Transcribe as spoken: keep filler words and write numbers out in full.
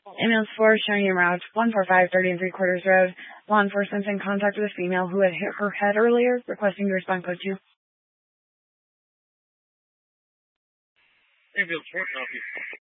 Ambulance four showing you route one four five thirty and three quarters road. Law enforcement's in contact with a female who had hit her head earlier, requesting to respond code two. Ambulance four, copy.